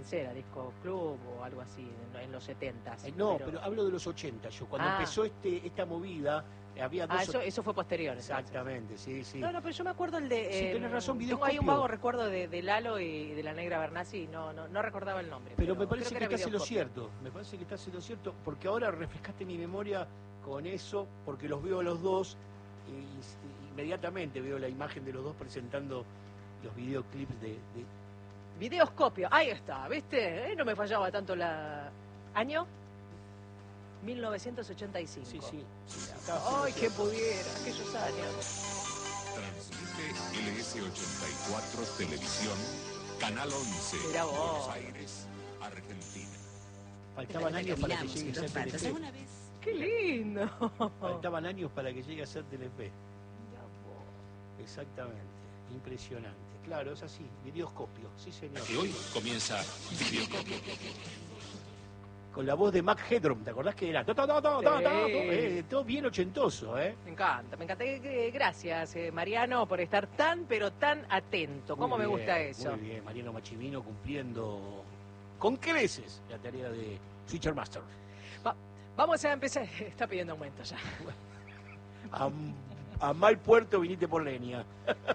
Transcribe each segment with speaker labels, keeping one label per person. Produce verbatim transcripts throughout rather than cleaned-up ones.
Speaker 1: Romancera, Disco Club o algo así, en, en los setentas.
Speaker 2: Eh, no, pero... pero hablo de los ochenta, yo. Cuando
Speaker 1: ah.
Speaker 2: empezó este esta movida, había dos...
Speaker 1: Ah, eso, eso fue posterior.
Speaker 2: Exactamente,
Speaker 1: entonces.
Speaker 2: sí, sí.
Speaker 1: No, no, pero yo me acuerdo el de...
Speaker 2: Sí,
Speaker 1: eh,
Speaker 2: tenés razón,
Speaker 1: Tengo ahí un vago recuerdo de, de Lalo y de la Negra Bernasi, no, no, no recordaba el nombre.
Speaker 2: Pero,
Speaker 1: pero
Speaker 2: me parece que, que estás en lo cierto, me parece que estás en lo cierto, porque ahora refrescaste mi memoria con eso, porque los veo a los dos, y, y inmediatamente veo la imagen de los dos presentando los videoclips de... de...
Speaker 1: Videoscopio, ahí está, ¿viste? Eh, no me fallaba tanto la... ¿Año? mil novecientos ochenta y cinco.
Speaker 2: Sí, sí. sí
Speaker 1: ¡Ay, que pudiera! Aquellos años.
Speaker 3: Transmite L S ochenta y cuatro Televisión, Canal once,
Speaker 1: Mirá vos.
Speaker 3: Buenos Aires, Argentina.
Speaker 2: Faltaban años para que llegue a ser Telefe.
Speaker 1: ¡Qué lindo!
Speaker 2: Faltaban años para que llegue a ser Telefe. Exactamente. Impresionante. Claro, es así. Videoscopio. Sí, señor.
Speaker 3: Y hoy comienza Videoscopio.
Speaker 2: Con la voz de Mac Headroom, ¿te acordás que era? To, to, to, to,
Speaker 1: Sí.
Speaker 2: to, to, eh, todo bien ochentoso, ¿eh?
Speaker 1: Me encanta, me encanta. Gracias, eh, Mariano, por estar tan, pero tan atento. ¿Cómo
Speaker 2: Muy
Speaker 1: me
Speaker 2: bien,
Speaker 1: gusta eso?
Speaker 2: Muy bien, Mariano Machimino cumpliendo con creces la tarea de Switcher Master.
Speaker 1: Va, vamos a empezar. Está pidiendo aumento ya.
Speaker 2: A, a mal puerto viniste por leña.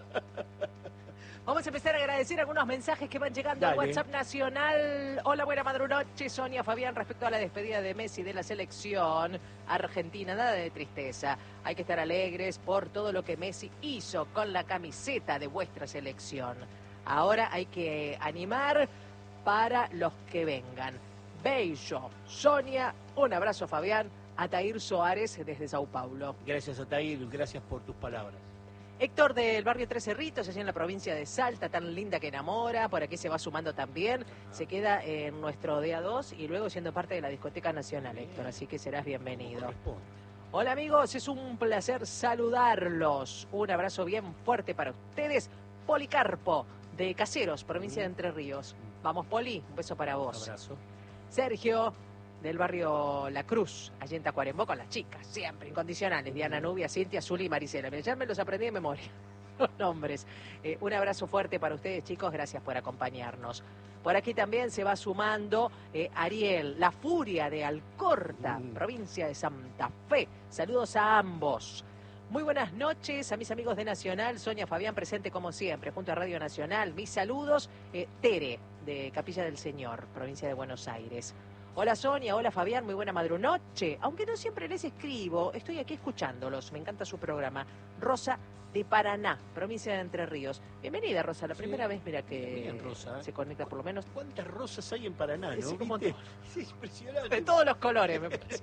Speaker 1: Vamos a empezar a agradecer algunos mensajes que van llegando
Speaker 2: Dale.
Speaker 1: al WhatsApp nacional. Hola, buena madrunoche, Sonia, Fabián, respecto a la despedida de Messi de la selección argentina. Nada de tristeza. Hay que estar alegres por todo lo que Messi hizo con la camiseta de vuestra selección. Ahora hay que animar para los que vengan. Bello, Sonia, un abrazo, Fabián. Atair Soares desde Sao Paulo.
Speaker 2: Gracias, Atair, gracias por tus palabras.
Speaker 1: Héctor del barrio Tres Cerritos, allí en la provincia de Salta, tan linda que enamora, por aquí se va sumando también, se queda en nuestro D A dos y luego siendo parte de la Discoteca Nacional, Héctor, así que serás bienvenido. Hola amigos, es un placer saludarlos, un abrazo bien fuerte para ustedes, Policarpo de Caseros, provincia de Entre Ríos. Vamos Poli, un beso para vos.
Speaker 2: Un abrazo.
Speaker 1: Sergio del barrio La Cruz, allí en Tacuarembó, con las chicas, siempre incondicionales, Diana Nubia, Cintia, Zuli y Marisela. Ya me los aprendí de memoria, los nombres. Eh, un abrazo fuerte para ustedes, chicos, gracias por acompañarnos. Por aquí también se va sumando eh, Ariel, la furia de Alcorta, mm. provincia de Santa Fe. Saludos a ambos. Muy buenas noches a mis amigos de Nacional, Sonia, Fabián, presente como siempre, junto a Radio Nacional. Mis saludos, eh, Tere, de Capilla del Señor, provincia de Buenos Aires. Hola Sonia, hola Fabián, muy buena madrunoche. Aunque no siempre les escribo, estoy aquí escuchándolos, me encanta su programa. Rosa de Paraná, provincia de Entre Ríos. Bienvenida Rosa, la primera sí, vez, mira que bien, Rosa, se conecta por lo menos.
Speaker 2: ¿Cuántas rosas hay en Paraná, no?
Speaker 1: Sí,
Speaker 2: ¿Viste? Es impresionante.
Speaker 1: De todos los colores, me parece.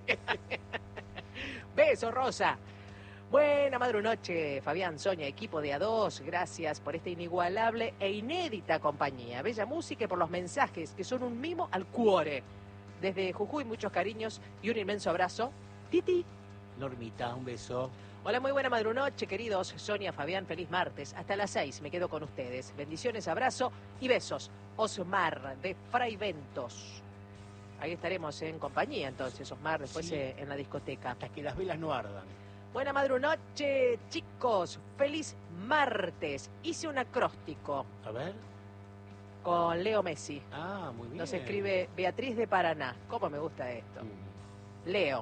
Speaker 1: Beso Rosa. Buena madrunoche, Fabián, Sonia, equipo de A dos, gracias por esta inigualable e inédita compañía. Bella música y por los mensajes que son un mimo al cuore. Desde Jujuy, muchos cariños y un inmenso abrazo. Titi.
Speaker 2: Normita, un beso.
Speaker 1: Hola, muy buena madrunoche, queridos. Sonia, Fabián, feliz martes. Hasta las seis me quedo con ustedes. Bendiciones, abrazo y besos. Osmar, de Fraiventos. Ahí estaremos en compañía, entonces, Osmar, después sí. eh, en la discoteca.
Speaker 2: Hasta que las velas no ardan.
Speaker 1: Buena madrunoche, chicos. Feliz martes. Hice un acróstico.
Speaker 2: A ver.
Speaker 1: Con Leo Messi.
Speaker 2: Ah, muy bien.
Speaker 1: Nos escribe Beatriz de Paraná. ¿Cómo me gusta esto? Mm. Leo.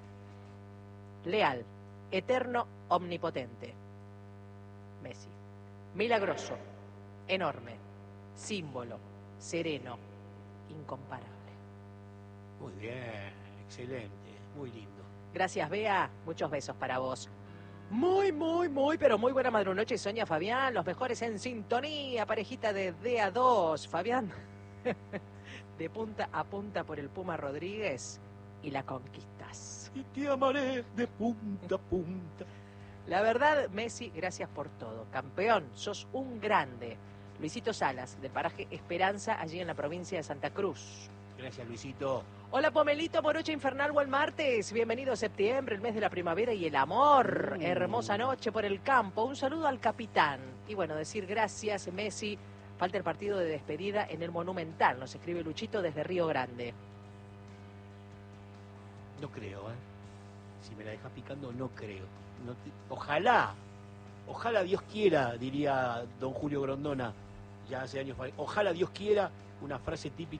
Speaker 1: Leal. Eterno, omnipotente. Messi. Milagroso. Enorme. Símbolo. Sereno. Incomparable.
Speaker 2: Muy bien. Excelente. Muy lindo.
Speaker 1: Gracias, Bea. Muchos besos para vos. Muy, muy, muy, pero muy buena madrunoche, Sonia, Fabián. Los mejores en sintonía, parejita de D A dos. Fabián, de punta a punta por el Puma Rodríguez y la conquistas.
Speaker 2: Y te amaré de punta a punta.
Speaker 1: La verdad, Messi, gracias por todo. Campeón, sos un grande. Luisito Salas, del paraje Esperanza, allí en la provincia de Santa Cruz.
Speaker 2: Gracias, Luisito.
Speaker 1: Hola, Pomelito, morocha infernal, buen martes. Bienvenido a septiembre, el mes de la primavera y el amor. Mm. Hermosa noche por el campo. Un saludo al capitán. Y bueno, decir gracias, Messi. Falta el partido de despedida en el Monumental. Nos escribe Luchito desde Río Grande.
Speaker 2: No creo, ¿eh? Si me la dejas picando, no creo. No te... Ojalá, ojalá Dios quiera, diría don Julio Grondona, ya hace años. Ojalá Dios quiera, una frase típica